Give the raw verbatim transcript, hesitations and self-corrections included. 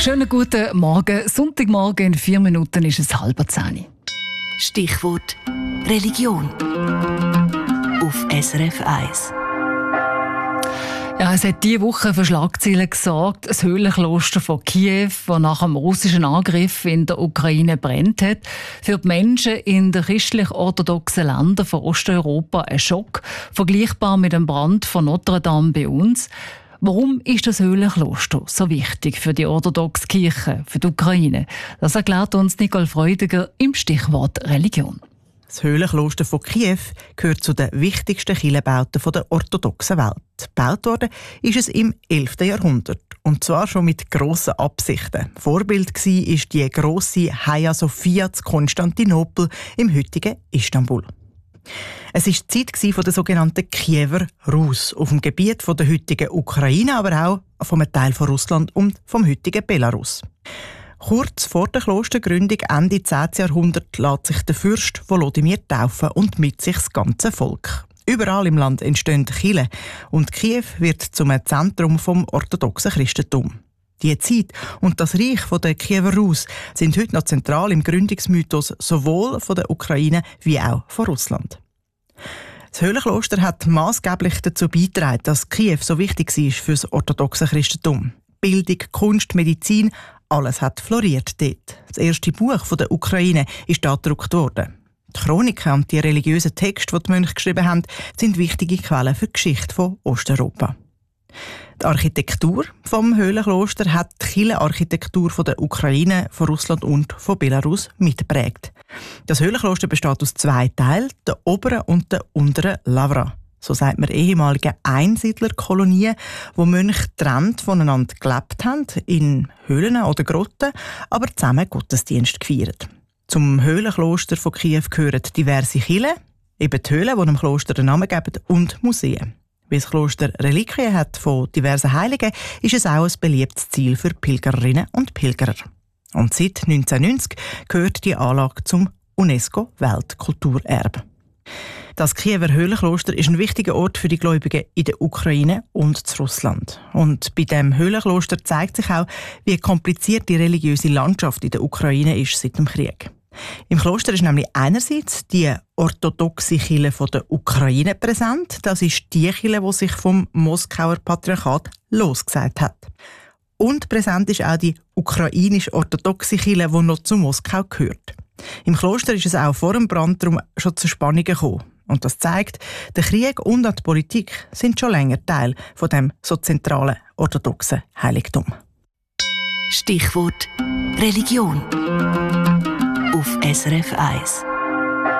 Schönen guten Morgen. Sonntagmorgen in vier Minuten ist es halb zehn. Stichwort Religion auf S R F eins. Ja, es hat diese Woche für Schlagzeilen gesorgt. Das Höhlenkloster von Kiew, das nach dem russischen Angriff in der Ukraine brennt hat. Für die Menschen in den christlich-orthodoxen Ländern von Osteuropa ein Schock, vergleichbar mit dem Brand von Notre Dame bei uns. Warum ist das Höhlenkloster so wichtig für die orthodoxe Kirche, für die Ukraine? Das erklärt uns Nicole Freudiger im Stichwort Religion. Das Höhlenkloster von Kiew gehört zu den wichtigsten Kirchenbauten der orthodoxen Welt. Gebaut worden ist es im elften Jahrhundert. Und zwar schon mit grossen Absichten. Vorbild war die grosse Hagia Sophia zu Konstantinopel im heutigen Istanbul. Es war die Zeit der sogenannten Kiewer Rus auf dem Gebiet der heutigen Ukraine, aber auch von einem Teil von Russland und vom heutigen Belarus. Kurz vor der Klostergründung Ende zehnten Jahrhundert lässt sich der Fürst Volodymyr taufen und mit sich das ganze Volk. Überall im Land entstehen Kirchen und Kiew wird zum Zentrum vom orthodoxen Christentum. Die Zeit und das Reich der Kiewer Rus sind heute noch zentral im Gründungsmythos sowohl von der Ukraine wie auch von Russland. Das Höhlenkloster hat maßgeblich dazu beigetragen, dass Kiew so wichtig war für das orthodoxe Christentum. Bildung, Kunst, Medizin, alles hat floriert dort. Das erste Buch von der Ukraine ist dort gedruckt worden. Die Chroniken und die religiösen Texte, die die Mönche geschrieben haben, sind wichtige Quellen für die Geschichte von Osteuropa. Die Architektur vom Höhlenkloster hat die Kirchenarchitektur von der Ukraine, von Russland und von Belarus mitgeprägt. Das Höhlenkloster besteht aus zwei Teilen, der oberen und der unteren Lavra. So sagt man ehemalige Einsiedlerkolonien, wo Mönche getrennt voneinander gelebt haben, in Höhlen oder Grotten, aber zusammen Gottesdienst gefeiert. Zum Höhlenkloster von Kiew gehören diverse Kirchen, eben die Höhlen, die dem Kloster den Namen geben, und Museen. Weil das Kloster Reliquien hat von diversen Heiligen, ist es auch ein beliebtes Ziel für Pilgerinnen und Pilgerer. Und seit neunzehnhundertneunzig gehört die Anlage zum UNESCO-Weltkulturerbe. Das Kiewer Höhlenkloster ist ein wichtiger Ort für die Gläubigen in der Ukraine und in Russland. Und bei dem Höhlenkloster zeigt sich auch, wie kompliziert die religiöse Landschaft in der Ukraine ist seit dem Krieg. Im Kloster ist nämlich einerseits die orthodoxe Kirche der Ukraine präsent. Das ist die Kirche, die sich vom Moskauer Patriarchat losgesagt hat. Und präsent ist auch die ukrainisch-orthodoxe Kirche, die noch zu Moskau gehört. Im Kloster ist es auch vor dem Brand darum schon zu Spannungen gekommen. Und das zeigt, der Krieg und die Politik sind schon länger Teil von dem so zentralen orthodoxen Heiligtum. Stichwort Religion auf S R F eins.